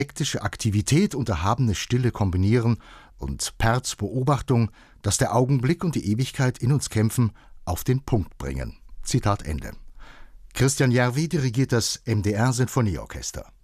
hektische Aktivität und erhabene Stille kombinieren und Perz' Beobachtung, dass der Augenblick und die Ewigkeit in uns kämpfen, auf den Punkt bringen. Zitat Ende. Christian Järvi dirigiert das MDR Sinfonieorchester.